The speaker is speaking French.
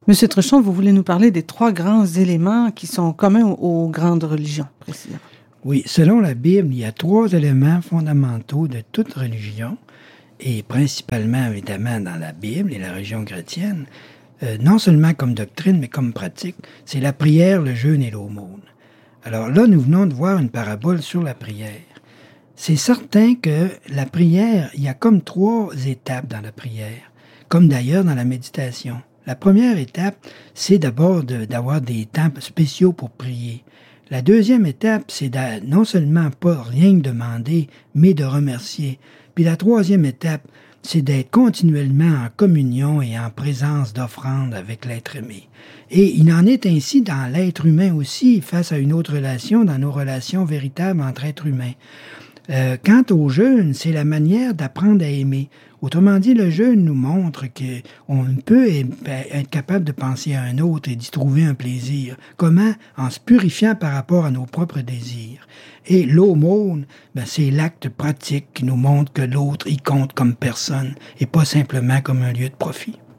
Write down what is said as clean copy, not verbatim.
Monsieur Truchon, vous voulez nous parler des 3 grands éléments qui sont communs aux grandes religions, précisément. Oui, selon la Bible, il y a 3 éléments fondamentaux de toute religion, et principalement, évidemment, dans la Bible et la religion chrétienne, non seulement comme doctrine, mais comme pratique, c'est la prière, le jeûne et l'aumône. Alors là, nous venons de voir une parabole sur la prière. C'est certain que la prière, il y a comme 3 étapes dans la prière, comme d'ailleurs dans la méditation. La première étape, c'est d'abord d'avoir des temps spéciaux pour prier. La deuxième étape, c'est non seulement pas rien demander, mais de remercier. Puis la troisième étape, c'est d'être continuellement en communion et en présence d'offrande avec l'être aimé. Et il en est ainsi dans l'être humain aussi, face à une autre relation, dans nos relations véritables entre êtres humains. Quant au jeûne, c'est la manière d'apprendre à aimer. Autrement dit, le jeûne nous montre qu'on peut être capable de penser à un autre et d'y trouver un plaisir. Comment? En se purifiant par rapport à nos propres désirs. Et l'aumône, c'est l'acte pratique qui nous montre que l'autre y compte comme personne et pas simplement comme un lieu de profit.